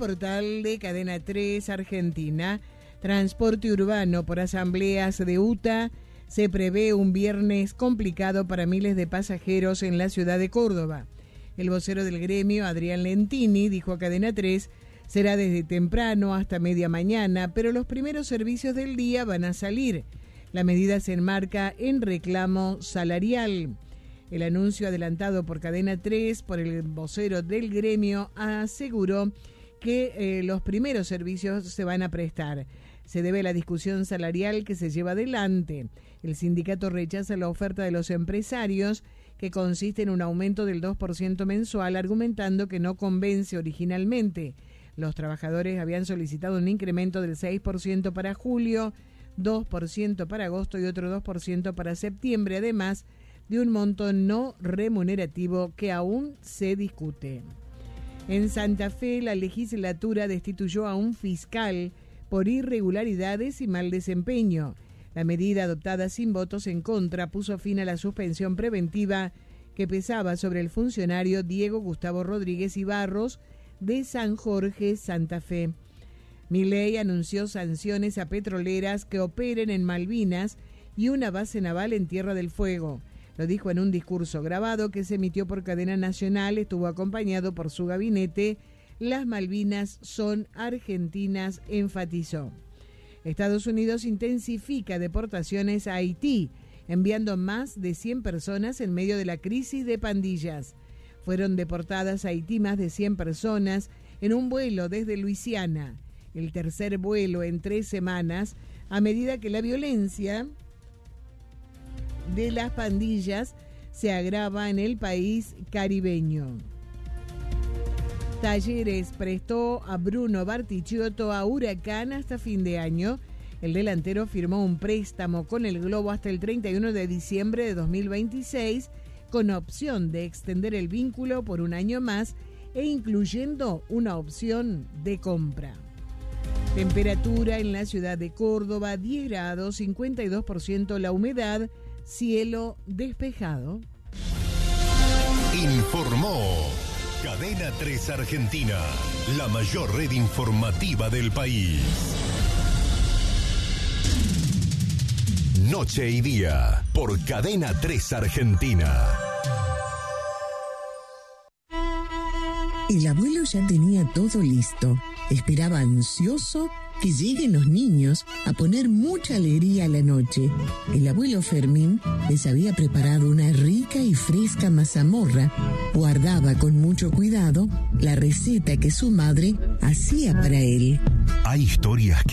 portal de Cadena 3 Argentina. Transporte urbano por asambleas de UTA. Se prevé un viernes complicado para miles de pasajeros en la ciudad de Córdoba. El vocero del gremio, Adrián Lentini, dijo a Cadena 3, será desde temprano hasta media mañana, pero los primeros servicios del día van a salir. La medida se enmarca en reclamo salarial. El anuncio adelantado por Cadena 3 por el vocero del gremio aseguró que los primeros servicios se van a prestar. Se debe a la discusión salarial que se lleva adelante. El sindicato rechaza la oferta de los empresarios, que consiste en un aumento del 2% mensual, argumentando que no convence originalmente. Los trabajadores habían solicitado un incremento del 6% para julio, 2% para agosto y otro 2% para septiembre, además de un monto no remunerativo que aún se discute. En Santa Fe, la legislatura destituyó a un fiscal por irregularidades y mal desempeño. La medida adoptada sin votos en contra puso fin a la suspensión preventiva que pesaba sobre el funcionario Diego Gustavo Rodríguez Ibarros de San Jorge, Santa Fe. Milei anunció sanciones a petroleras que operen en Malvinas y una base naval en Tierra del Fuego. Lo dijo en un discurso grabado que se emitió por cadena nacional, estuvo acompañado por su gabinete. Las Malvinas son argentinas, enfatizó. Estados Unidos intensifica deportaciones a Haití, enviando más de 100 personas en medio de la crisis de pandillas. Fueron deportadas a Haití más de 100 personas en un vuelo desde Luisiana, el tercer vuelo en 3 semanas, a medida que la violencia de las pandillas se agrava en el país caribeño. Talleres prestó a Bruno Bartichotto a Huracán hasta fin de año. El delantero firmó un préstamo con el Globo hasta el 31 de diciembre de 2026, con opción de extender el vínculo por un año más e incluyendo una opción de compra. Temperatura en la ciudad de Córdoba, 10 grados, 52% la humedad, cielo despejado. Informó Cadena 3 Argentina, la mayor red informativa del país. Noche y día, por Cadena 3 Argentina. El abuelo ya tenía todo listo. Esperaba ansioso que lleguen los niños a poner mucha alegría a la noche. El abuelo Fermín les había preparado una rica y fresca mazamorra. Guardaba con mucho cuidado la receta que su madre hacía para él. Hay historias que